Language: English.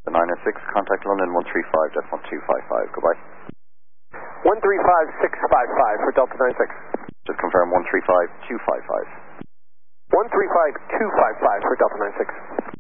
906, contact London 135.1255. Goodbye. 135655 for Delta 96. Just confirm 135255. 135255 for Delta 96.